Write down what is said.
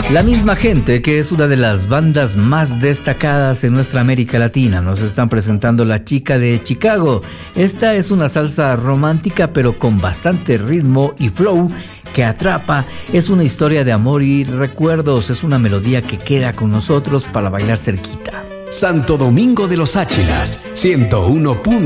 La misma gente que es una de las bandas más destacadas en nuestra América Latina nos están presentando La Chica de Chicago. Esta es una salsa romántica pero con bastante ritmo y flow que atrapa. Es una historia de amor y recuerdos. Es una melodía que queda con nosotros para bailar cerquita. Santo Domingo de los Áchilas, 101.